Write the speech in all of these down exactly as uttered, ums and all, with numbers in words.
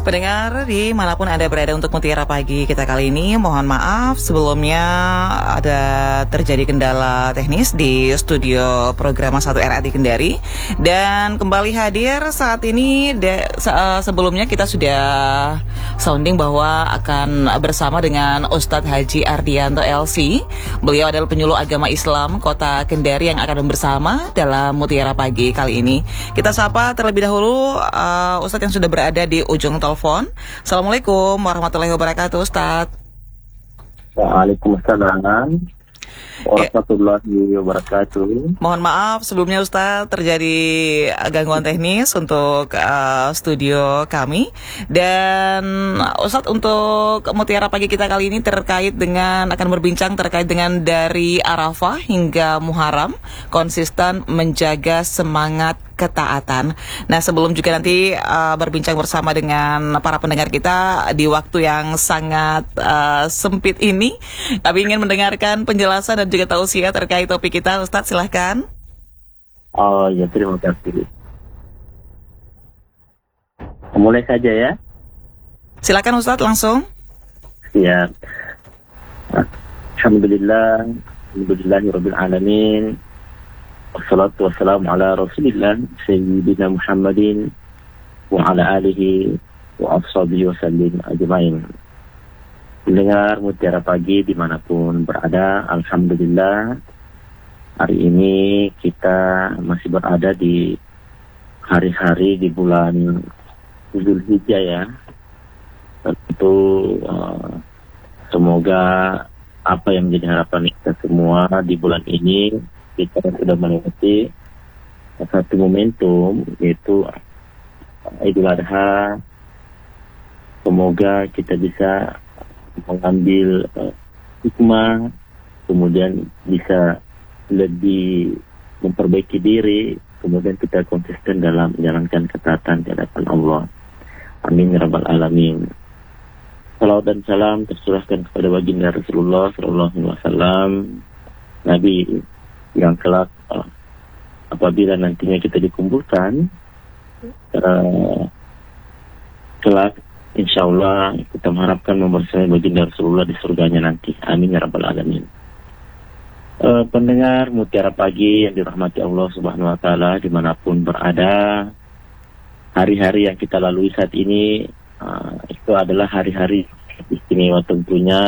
Pendengar dimanapun Anda berada untuk Mutiara Pagi kita kali ini, mohon maaf sebelumnya ada terjadi kendala teknis di studio program satu R A di Kendari. Dan kembali hadir saat ini, de, se, sebelumnya kita sudah sounding bahwa akan bersama dengan Ustadz Haji Ardianto L C. Beliau adalah penyuluh agama Islam Kota Kendari yang akan bersama dalam Mutiara Pagi kali ini. Kita sapa terlebih dahulu uh, Ustadz yang sudah berada di ujung telepon. Assalamualaikum warahmatullahi wabarakatuh, Ustadz. Waalaikumsalam warahmatullahi wabarakatuh. Mohon maaf sebelumnya Ustadz terjadi gangguan teknis untuk uh, studio kami. Dan Ustadz untuk Mutiara Pagi kita kali ini terkait dengan, akan berbincang terkait dengan dari Arafah hingga Muharram, konsisten menjaga semangat ketaatan. Nah, sebelum juga nanti uh, berbincang bersama dengan para pendengar kita di waktu yang sangat uh, sempit ini, kami ingin mendengarkan penjelasan dan juga tausiah terkait topik kita. Ustadz, silahkan. Oh ya, terima kasih. Mulai saja ya. Silakan Ustadz, langsung. Siap. Alhamdulillah, alhamdulillahirabbil alamin. Wassalatu wassalamu ala rasulillah Sayyidina Muhammadin wa ala alihi wa ashabihi wa sallim ajma'in. Mendengar Mutiara Pagi dimanapun berada, alhamdulillah hari ini kita masih berada di hari-hari di bulan Zulhijjah ya. Tentu uh, semoga apa yang menjadi harapan kita semua di bulan ini, kita sudah melewati satu momentum yaitu Idul Adha. Semoga kita bisa mengambil uh, hikmah, kemudian bisa lebih memperbaiki diri, kemudian kita konsisten dalam menjalankan ketaatan di hadapan Allah. Amin ya rabbal alamin. Salawat dan salam tercurahkan kepada baginda Rasulullah sallallahu alaihi wasallam, Nabi yang kelak uh, apabila nantinya kita dikumpulkan uh, kelak insyaallah kita mengharapkan membersamai baginda Rasulullah di surganya nanti. Amin ya rabbal alamin. Uh, pendengar Mutiara Pagi yang dirahmati Allah subhanahu wa ta'ala dimanapun berada, hari-hari yang kita lalui saat ini uh, itu adalah hari-hari istimewa tentunya.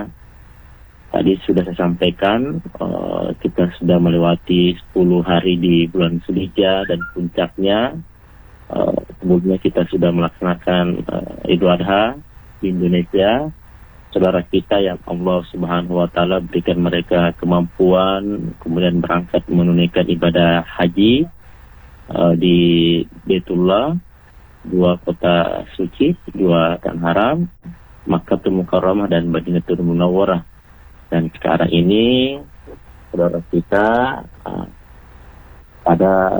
Tadi sudah saya sampaikan, uh, kita sudah melewati sepuluh hari di bulan Zulhijjah dan puncaknya uh, sebelumnya kita sudah melaksanakan uh, Idul Adha di Indonesia. Saudara kita yang Allah Subhanahu wa taala berikan mereka kemampuan kemudian berangkat menunaikan ibadah haji uh, di Baitullah, dua kota suci, dua Tanah Haram, Makkahul Mukarramah dan Madinatul Munawwarah. Dan sekarang ini saudara kita uh, pada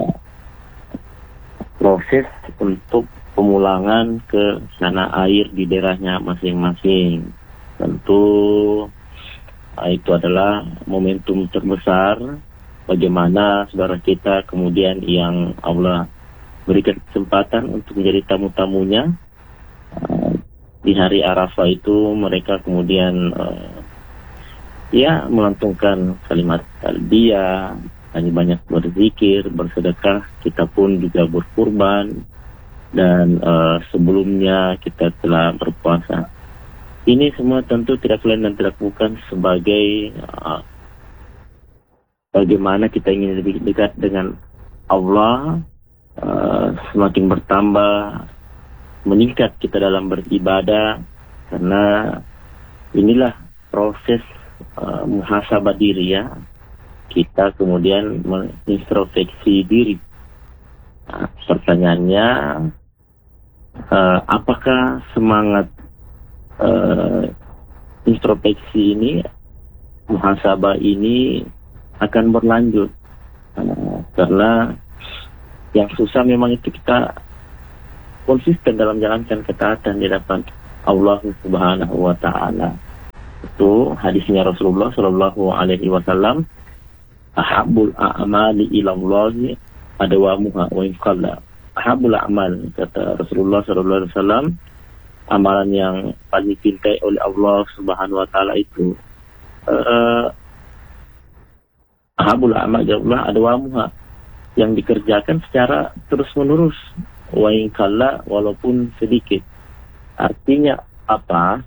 proses untuk pemulangan ke tanah air di daerahnya masing-masing. Tentu uh, itu adalah momentum terbesar bagaimana saudara kita kemudian yang Allah berikan kesempatan untuk menjadi tamu-tamunya uh, di hari Arafah itu. Mereka kemudian uh, ya melantunkan kalimat talbiyah, hanya banyak berzikir, bersedekah, kita pun juga berkurban, dan uh, sebelumnya kita telah berpuasa. Ini semua tentu tidak lain dan tidak bukan sebagai uh, bagaimana kita ingin lebih dekat dengan Allah, uh, semakin bertambah, meningkat kita dalam beribadah, karena inilah proses Uh, muhasabah diri ya. Kita kemudian mengintrospeksi diri. Nah, pertanyaannya, uh, apakah semangat uh, introspeksi ini, muhasabah ini akan berlanjut? Uh, karena yang susah memang itu kita konsisten dalam menjalankan ketaatan di hadapan Allah Subhanahu wa taala. Itu hadisnya Rasulullah Shallallahu Alaihi Wasallam, ahabul a'mali ilallahi adawamuha wa inqalla. Ahabul a'mal, kata Rasulullah Shallallahu Alaihi Wasallam, amalan yang paling dicintai oleh Allah Subhanahu wa taala itu uh, ahabul a'mal ilallah adwamuha, yang dikerjakan secara terus-menerus, wa in kalla, walaupun sedikit. Artinya apa?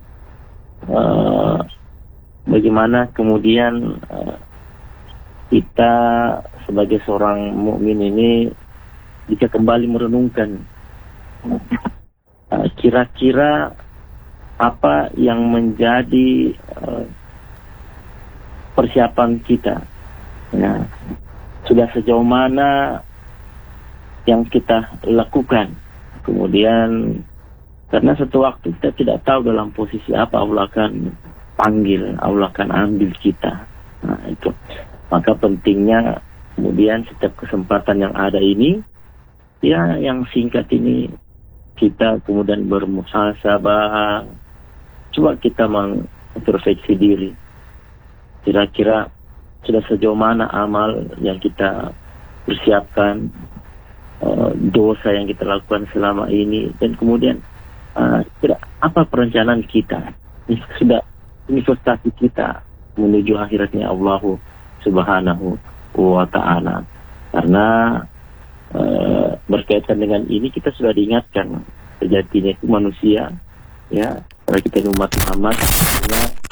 Uh, bagaimana kemudian uh, kita sebagai seorang mukmin ini bisa kembali merenungkan uh, kira-kira apa yang menjadi uh, persiapan kita. Nah, sudah sejauh mana yang kita lakukan. Kemudian karena satu waktu kita tidak tahu dalam posisi apa Allah akan panggil, Allah akan ambil kita. Nah, itu. Maka pentingnya kemudian setiap kesempatan yang ada ini, ya yang singkat ini, kita kemudian bermuhasabah. Coba kita mengintrospeksi diri. Kira-kira sudah sejauh mana amal yang kita persiapkan, uh, dosa yang kita lakukan selama ini, dan kemudian uh, kira apa perencanaan kita, ini sudah investasi kita menuju akhiratnya Allah Subhanahu wa ta'ala. Karena uh, berkaitan dengan ini kita sudah diingatkan sejatinya itu manusia, ya, karena kita umat Muhammad